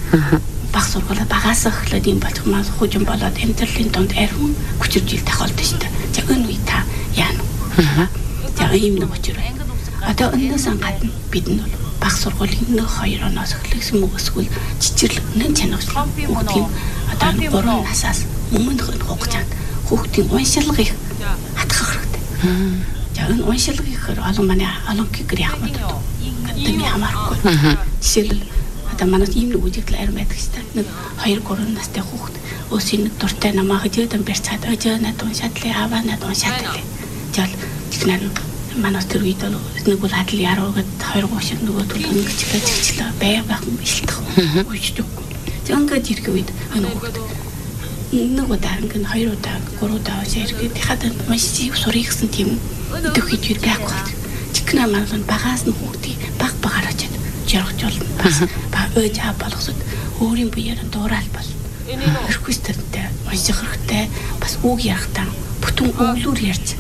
Баг сургуулаа багаас эхлээд юм болох маань хужим болоод амьдралын донд арим хүчиржил тахалдаг шүү дээ. За энэ үе та яана. За ийм нэг учир. Одоо өнөөс гадна бид нь баг сургуулийн 1-2 оноос эхлэсэн мөсгөл жижирлэг нэн чанарчлал хүүхдийн одоо 3 насаас өмнөх хугацаанд хүүхдийн уншилгыг хатгах хэрэгтэй. За энэ уншилгыг олон манай олон гэр яах вэ? Тэний хамаарахгүй. Жишээлбэл одоо манайд ийм нэг үжигдэл арим байдаг шүү дээ. Нэг 2-3 настай хүүхэд өөсийн нэг дуртай намаа хөдөөдөн барьцаад өжөө надад уншаадлаа аваа надад уншаадлаа. Жаал технэр манайд тэр үед нэг бол адил яруу гэд 2-3 шиг нөгөө төлөв ингэчлээ байгаах юм бишэлдэх. Үйчдэг. Зөнгөд ирэх үед энэ хүүхэд нэг удаа ингэн 2 удаа 3 удаа ширгээд хадад маш сурыг гэсэн тийм өдөх хийж байхгүй. Чихнэ манайд багаас нь хүүхдийг багаар очиад жаргаж болно. Бас өөж аа болгосод өөрийн биеэр дуурал бол. Реквесттэй унших хэрэгтэй. Бас үг ярахтаа бүтэн өглөөр ярьж.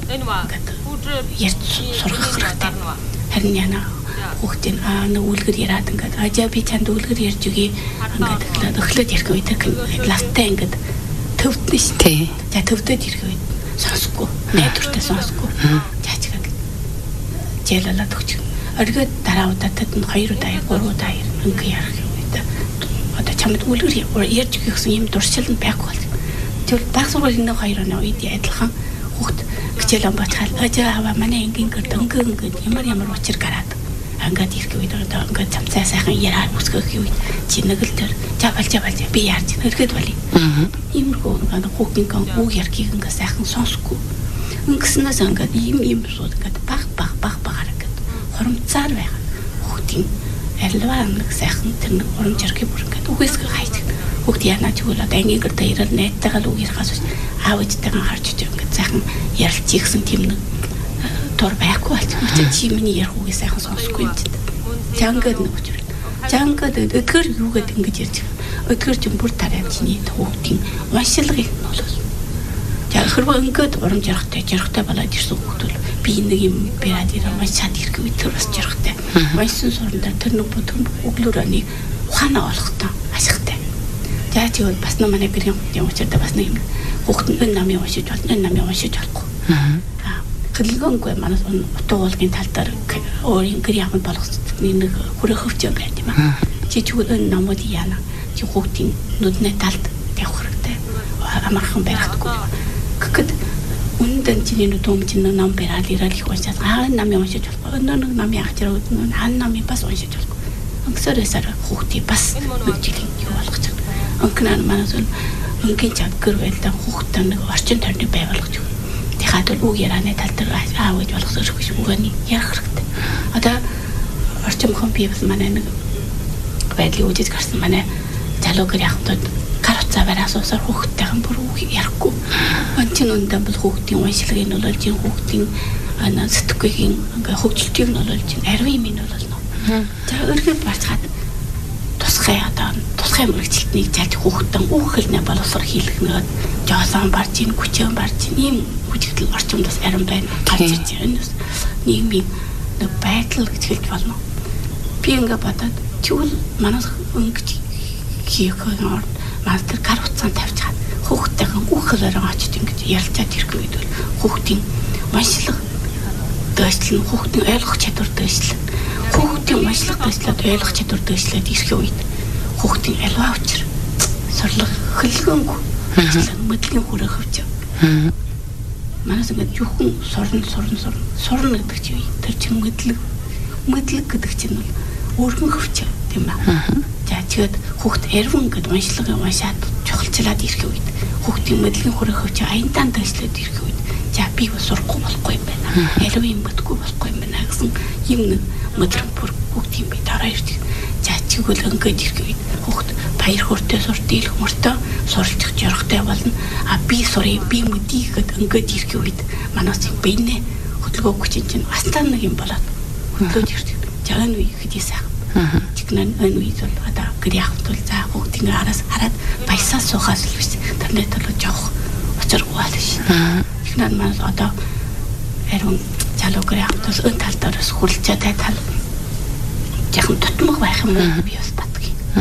Ярьж сургах хэрэгтэй. Харин яна хүүхдийн нэг үлгэр яриад ингээд ажаа би чанд үлгэр ярьж өгье. Ингээд эхлээд ярих үед ластаа ингээд төвдөн шүү дээ. За төвдөд ирэх үед сонсохгүй. Найдвартай сонсохгүй. Жаачихаг. Жээлэлээд өгч. Оргиод дараа удаатад нь 2 удаа 3 удаа ингээ ярих юм да. Одоо чамд үлгэр ярьж өгөх гэсэн юм дуршил нь байхгүй бол. Тэгвэл баг сургуулийн 1-2 оны үед адилхан хүүхд хичээл амбацхал ажаа манай ингийн гэрд ингээ ямар учир гараад ангад ирэх үед одоо ингээ цамцаа сайхан яраа үсгэх үед чи нэг л төр жавал би яарч нэрхэд бали. Иймэрхүү ингээ хүүхдийн үг ярихыг ингээ сайхан сонсохгүй. Ингэснээс ингээ ийм сууд ингээ багаар ингээ хоромцаар байгаа. Хүүхдийн альваа нэг сайхан тэр нэг урамж ярих бүр ингээ үгүйсгээ хайдаг. Хүүхд яанаа ч үгүй л ангийн гэрдээ ирэл найттайгаа л үг ярихаас аав ээжтэйгээ харж ингээ сайхан ярилцъя гэсэн тийм нэг тор байхгүй болчихсон. Чи миний ярих үгийг сайхан сонсохгүй юм чинь. Жангад нэг учир. Жангад өдгөр юугээд ингэж ярьж байгаа. Өдгөр ч бүр тарай чиний хүүхдийн уншилгыг нь бол. За хэрвээ ингээд урамж жарахтай болоод ирсэн хүүхд бол би нэг юм бэраад ирээ уншаад ирэх үед тэр бас жарахтай. Уншсан сурнаа тэр нэг бүтэн өглөөр оны ухаанаа олохтой ашигтай. За тэгвэл бас манай гэрийн хүүхдийн учирдаа бас нэг юм хүүхд нь намын уншиж болохгүй. Хэлгэнгүй манайс утга уулгийн тал дээр өөрийн гэр яамд болгоцдны нэг хүрэх хөвчөө байт юм аа. Чи чигүүл намууд яана. Чи хүүхдийн нүдний талд тавих хэрэгтэй. Амархан барихдаггүй. Гэхэд үнэндээ чиний нүдөөм чинь ном бариад ирэл их уншаад намын уншиж болохгүй. Өнөө нэг намын ахчраа өднө намын бас уншиж болохгүй. Өнгөсөрөөсөр хүүхдийг бас нэг жилийн юу болгож байгаа. Өнгөнөө манайс өнгийн чанар байлаа хүүхдтэй нэг орчин тойрны байгуулгаж өгнө. Хадвал үг ярианы тал дээр аав гэж болгосоор гэж үгэний ярих хэрэгтэй. Одоо орчин компьютер манай нэг байдлыг үжиж гарсан манай залуу гэр яхтад каруцаа бараасаар хүүхдтэйхэн бүр үг ярихгүй. Ончин үндэ бол хүүхдийн уншилгыг нь олж ин хүүхдийн сэтгэхийн ингээ хөгжилтийг нь олж ин арвын минь болно. За өргөд барцгаад тусгай мөрөгчлөлтнийг залж хүүхдэн үхэлнэ боловсрол хийлгэх нэг жоосон барж ин хүчэн барж ин ийм үжигдэл орчимд бас арим байна. Гарч ирж байгаа нь нийгмийн нэг байдал гэж хэлж болно. Би ингээ бодоод тэгвэл манайх ингэж хийх юм маань тэр гар утсаа тавьж хаад хүүхдтэйхэн үхэлээр очиж ингэж ярилцаад ирэх үед бол хүүхдийн уншлах дэвшлэн хүүхдийн ойлгох чадвар дэвшлэн хүүхдийн уншлах дэвшлээд ойлгох чадвар дэвшлээд ирэх үед хүүхдийн альва учир сурлах хөлгөнгүй мэдлэгийн хүрэх хөвч. Манайс ингээд юухан сурна гэдэг чинь тэр чинь мэдлэг гэдэг чинь бол өргөн хөвч тийм ээ. За тэгээд хүүхд эрвэн гэдэг уншлагыг уншаад чухалчлаад ирэх үед хүүхдийн мэдлэгийн хүрэх хөвч аянтан дэвшлээд ирэх үед за би бас сурахгүй болохгүй юм байна. Альва юм бодгүй болохгүй юм байна гэсэн юм нэг мэдрэмж бүр хүүхдийн бие дараа ирдэг. За чигүүл ингээд ирэх үед хүүхд баяр хөөртэй сурт дийлэх мөртөө суралцах жаргатай болно. Би сурыг би мэдээ гэд ингээд ирэх үед манайс биенээ хөдөлгөөх хүчин чинь астаа нэг юм болоод хөдлөөд ирдэг. За энэ үе хэдий сайхан. Чигнэн энэ үед бол одоо гэр яхавт бол за хүүхдийн араас хараад баясаа суухаас л биш. Тэрнээ төлөө жоох учиргүй л биш. Чигнэн маань одоо харин залуу гэр яхавт энэ тал дээрс хүрлцээ тал яхан тутмаг байх юм уу би бас